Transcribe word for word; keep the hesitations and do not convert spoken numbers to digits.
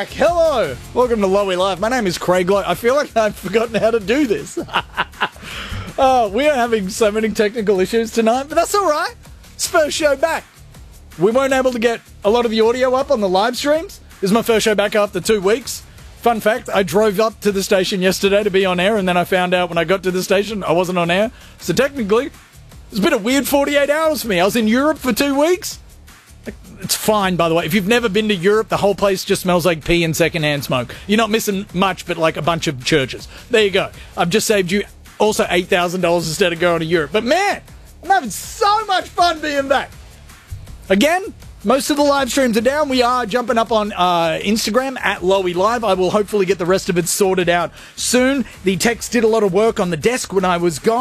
back. Hello. Welcome to Lowy Live. My name is Craig Lowe. I feel like I've forgotten how to do this. Oh, we are having so many technical issues tonight, but that's all right. It's first show back. We weren't able to get a lot of the audio up on the live streams. This is my first show back after two weeks. Fun fact, I drove up to the station yesterday to be on air, and then I found out when I got to the station I wasn't on air. So technically, it's been a weird forty-eight hours for me. I was in Europe for two weeks. It's fine, by the way. If you've never been to Europe, the whole place just smells like pee and secondhand smoke. You're not missing much, but like a bunch of churches. There you go. I've just saved you also eight thousand dollars instead of going to Europe. But man, I'm having so much fun being back. Again, most of the live streams are down. We are jumping up on uh, Instagram at Lowy Live. I will hopefully get the rest of it sorted out soon. The text did a lot of work on the desk when I was gone.